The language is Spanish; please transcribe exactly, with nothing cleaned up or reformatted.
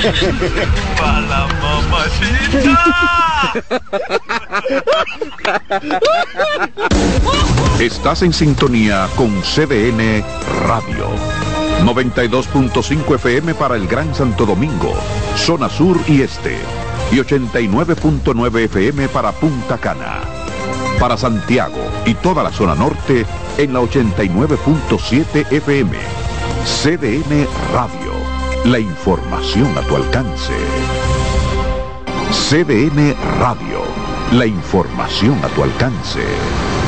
¡Para mamacita! Estás en sintonía con C D N Radio. noventa y dos punto cinco F M para el Gran Santo Domingo, zona sur y este. Y ochenta y nueve punto nueve F M para Punta Cana. Para Santiago y toda la zona norte en la ochenta y nueve punto siete F M. C D N Radio. La información a tu alcance. C D N Radio. La información a tu alcance.